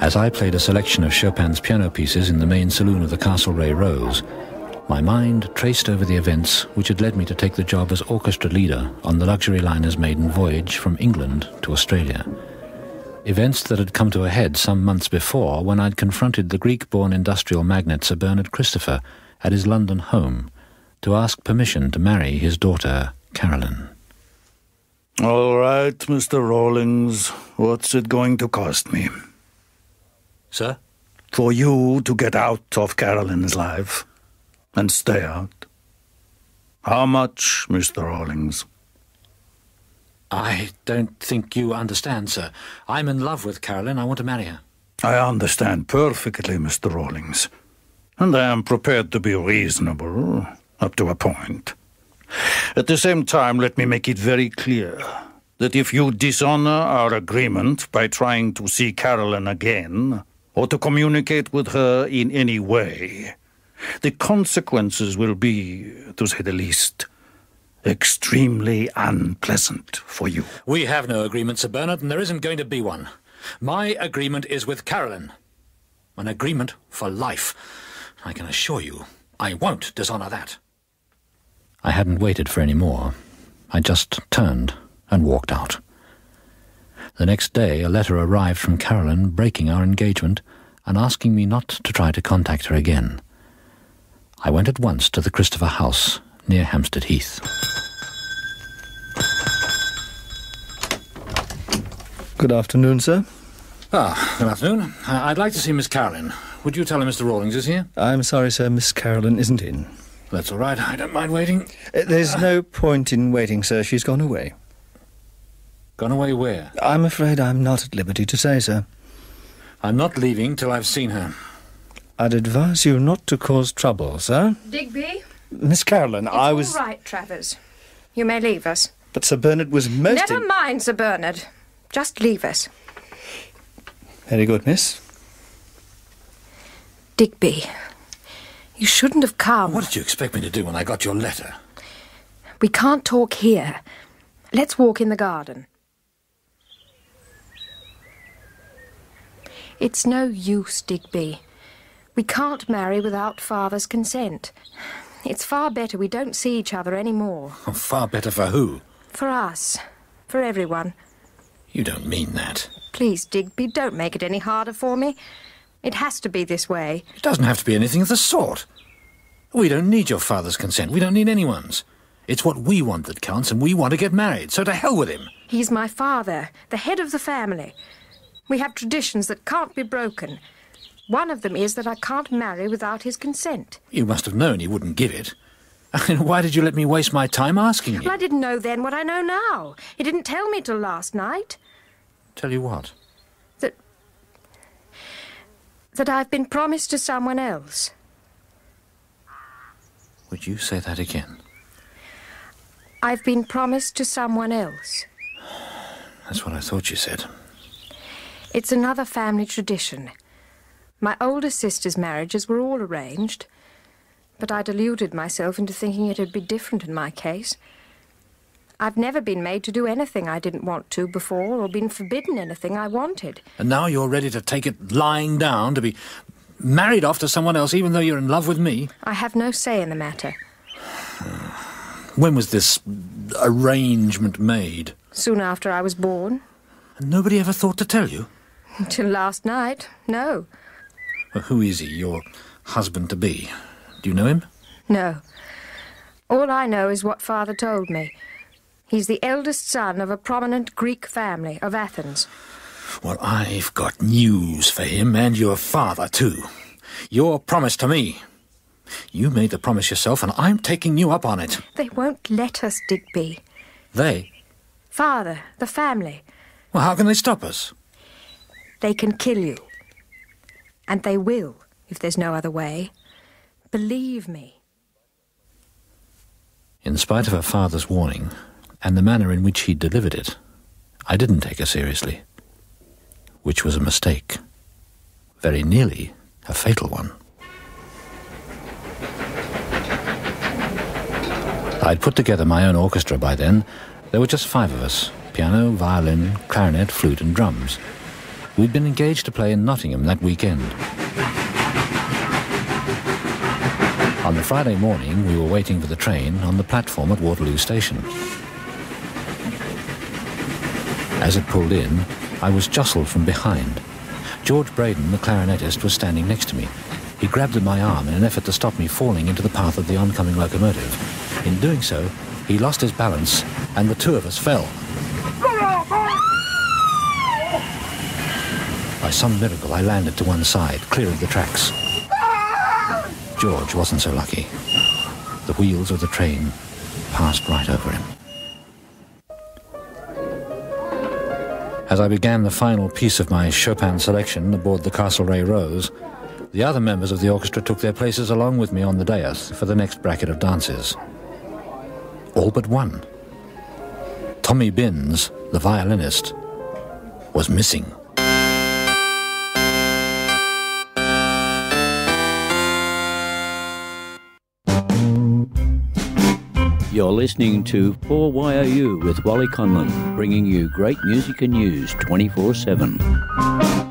As I played a selection of Chopin's piano pieces in the main saloon of the Castlereagh Rose, my mind traced over the events which had led me to take the job as orchestra leader on the luxury liner's maiden voyage from England to Australia. Events that had come to a head some months before when I'd confronted the Greek-born industrial magnate Sir Bernard Christopher at his London home to ask permission to marry his daughter, Carolyn. All right, Mr. Rawlings, what's it going to cost me? Sir? For you to get out of Carolyn's life and stay out. How much, Mr. Rawlings? I don't think you understand, sir. I'm in love with Carolyn. I want to marry her. I understand perfectly, Mr. Rawlings. And I am prepared to be reasonable, up to a point. At the same time, let me make it very clear that if you dishonor our agreement by trying to see Carolyn again, or to communicate with her in any way, the consequences will be, to say the least, extremely unpleasant for you. We have no agreement, Sir Bernard, and there isn't going to be one. My agreement is with Carolyn. An agreement for life. I can assure you, I won't dishonor that. I hadn't waited for any more. I just turned and walked out. The next day, a letter arrived from Carolyn breaking our engagement and asking me not to try to contact her again. I went at once to the Christopher House near Hampstead Heath. Good afternoon, sir. Good afternoon. I'd like to see Miss Carolyn. Would you tell her Mr. Rawlings is here? I'm sorry, sir, Miss Carolyn isn't in. That's all right. I don't mind waiting. There's no point in waiting, sir. She's gone away. Gone away where? I'm afraid I'm not at liberty to say, sir. I'm not leaving till I've seen her. I'd advise you not to cause trouble, sir. Digby? Miss Carolyn, I was... It's all right, Travers. You may leave us. But Sir Bernard was most... Never mind, Sir Bernard. Just leave us. Very good, miss. Digby, you shouldn't have come. What did you expect me to do when I got your letter? We can't talk here. Let's walk in the garden. It's no use, Digby. We can't marry without Father's consent. It's far better we don't see each other any more. Oh, far better for who? For us. For everyone. You don't mean that. Please, Digby, don't make it any harder for me. It has to be this way. It doesn't have to be anything of the sort. We don't need your father's consent. We don't need anyone's. It's what we want that counts, and we want to get married, so to hell with him. He's my father, the head of the family. We have traditions that can't be broken. One of them is that I can't marry without his consent. You must have known he wouldn't give it. And why did you let me waste my time asking you? Well, I didn't know then what I know now. He didn't tell me till last night. Tell you what? That I've been promised to someone else. Would you say that again? I've been promised to someone else. That's what I thought you said. It's another family tradition. My older sister's marriages were all arranged, but I deluded myself into thinking it'd be different in my case. I've never been made to do anything I didn't want to before, or been forbidden anything I wanted. And now you're ready to take it lying down, to be married off to someone else, even though you're in love with me? I have no say in the matter. When was this arrangement made? Soon after I was born. And nobody ever thought to tell you? Till last night, no. Well, who is he, your husband-to-be? Do you know him? No. All I know is what Father told me. He's the eldest son of a prominent Greek family of Athens. Well, I've got news for him, and your father, too. Your promise to me. You made the promise yourself, and I'm taking you up on it. They won't let us, Digby. They? Father, the family. Well, how can they stop us? They can kill you. And they will, if there's no other way. Believe me. In spite of her father's warning, and the manner in which he delivered it, I didn't take her seriously. Which was a mistake. Very nearly a fatal one. I'd put together my own orchestra by then. There were just 5 of us: piano, violin, clarinet, flute and drums. We'd been engaged to play in Nottingham that weekend. On the Friday morning, we were waiting for the train on the platform at Waterloo Station. As it pulled in, I was jostled from behind. George Braden, the clarinetist, was standing next to me. He grabbed at my arm in an effort to stop me falling into the path of the oncoming locomotive. In doing so, he lost his balance, and the two of us fell. By some miracle, I landed to one side, clear of the tracks. George wasn't so lucky. The wheels of the train passed right over him. As I began the final piece of my Chopin selection aboard the Castlereagh Rose, the other members of the orchestra took their places along with me on the dais for the next bracket of dances. All but one. Tommy Binns, the violinist, was missing. You're listening to 4YOU with Wally Conlon, bringing you great music and news 24/7.